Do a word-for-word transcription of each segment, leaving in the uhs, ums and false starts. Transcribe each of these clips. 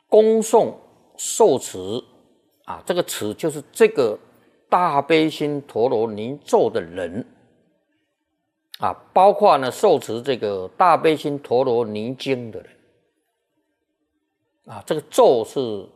恭送受持啊，这个持就是这个大悲心陀罗尼咒的人啊，包括呢受持这个大悲心陀罗尼经的人啊，这个咒是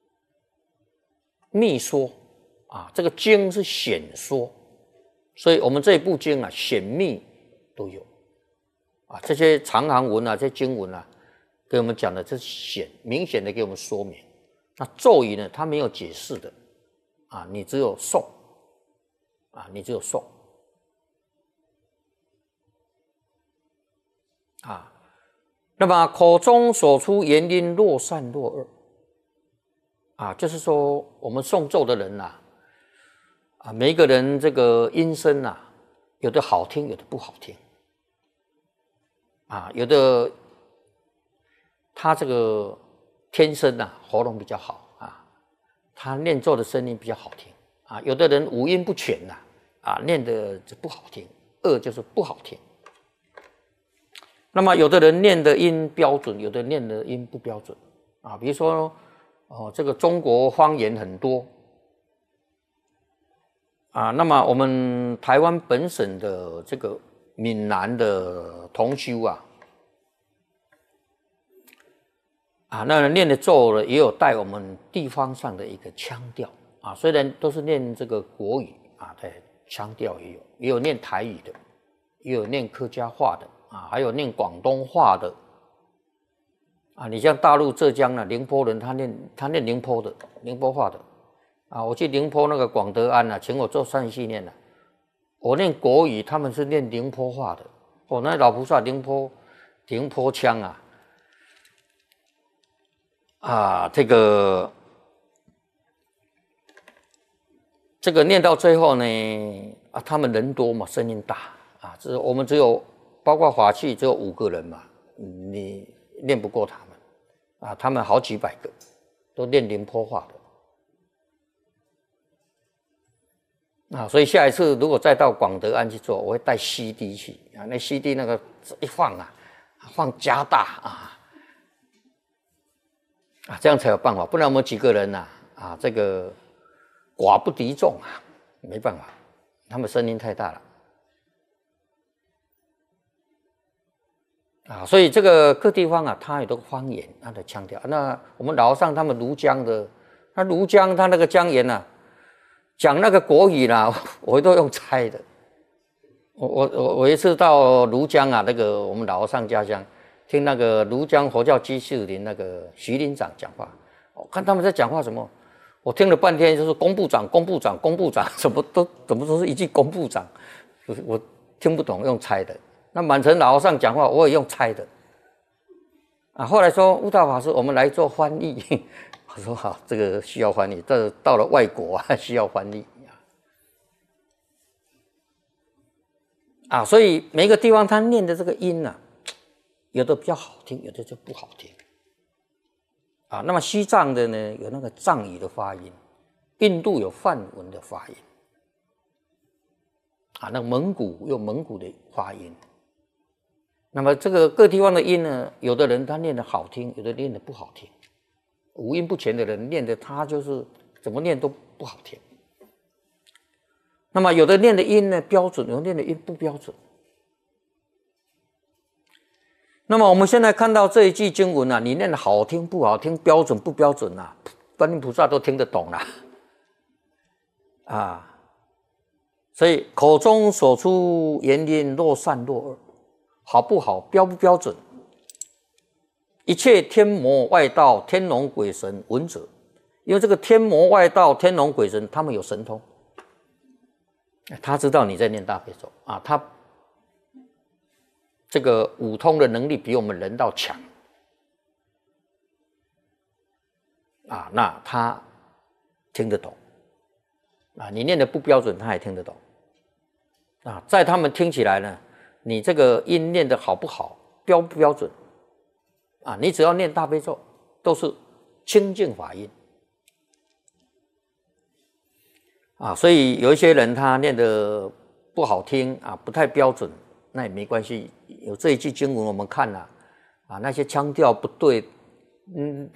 密说啊，这个经是显说，所以我们这一部经啊，显密都有啊，这些长行文啊，这些经文啊，给我们讲的这是显明显的给我们说明。那咒语呢，它没有解释的啊，你只有诵啊，你只有诵啊。那么口中所出言音若善若恶啊，就是说我们诵咒的人呐、啊，啊，每一个人这个音声啊，有的好听，有的不好听啊，有的他这个天生啊喉咙比较好啊，他念咒的声音比较好听啊，有的人五音不全呐、啊，啊，念的就不好听，恶就是不好听。那么有的人念的音标准，有的念的音不标准啊。比如说，哦，这个中国方言很多啊。那么我们台湾本省的这个闽南的同修啊，啊，那念的咒呢，也有带我们地方上的一个腔调啊。虽然都是念这个国语啊，对，腔调也有，也有念台语的，也有念客家话的。啊，还有念广东话的啊，你像大陆浙江啊，宁波人他念他念宁波的宁波话的啊，我去宁波那个广德安啊，请我做山西念啊，我念国语，他们是念宁波话的，哦，那老菩萨宁波宁波腔啊，啊，这个这个念到最后呢，啊，他们人多嘛，声音大啊，这我们只有。包括法器只有五个人嘛，你念不过他们啊，他们好几百个，都念宁波话的啊，所以下一次如果再到广德安去做，我会带 C D 去啊，那 C D 那个一放啊，放加大啊，啊，这样才有办法，不然我们几个人呐 啊, 啊，这个寡不敌众啊，没办法，他们声音太大了。啊，所以这个各地方啊，它有这个方言，它的腔调。那我们老上他们庐江的，那庐江他那个江言啊，讲那个国语啦，我都用猜的。我我我我一次到庐江啊，那个我们老上家乡，听那个庐江佛教居士林那个徐林长讲话，我看他们在讲话什么，我听了半天就是工部长、工部长、工部长，什么都怎么都是一句工部长，我听不懂，用猜的。那满城老和尚讲话，我也用猜的啊。后来说悟道法师，我们来做翻译。我说好，这个需要翻译，这到了外国啊，需要翻译啊。所以每个地方他念的这个音啊，有的比较好听，有的就不好听啊。那么西藏的呢，有那个藏语的发音，印度有梵文的发音啊，那蒙古有蒙古的发音。那么这个各地方的音呢，有的人他念的好听，有的念的不好听。五音不全的人念的他就是怎么念都不好听。那么有的念的音呢标准，有的念的音不标准。那么我们现在看到这一句经文啊，你念的好听不好听，标准不标准啊，观音菩萨都听得懂啦。啊，所以口中所出言音若善若恶。好不好，标不标准？一切天魔外道、天龙鬼神闻者，因为这个天魔外道、天龙鬼神，他们有神通，他知道你在念大悲咒啊，他这个五通的能力比我们人道强啊，那他听得懂啊，你念的不标准，他也听得懂啊，在他们听起来呢。你这个音念的好不好，标不标准啊？你只要念大悲咒，都是清净法音啊。所以有一些人他念的不好听啊，不太标准，那也没关系。有这一句经文我们看了啊，那些腔调不对，嗯。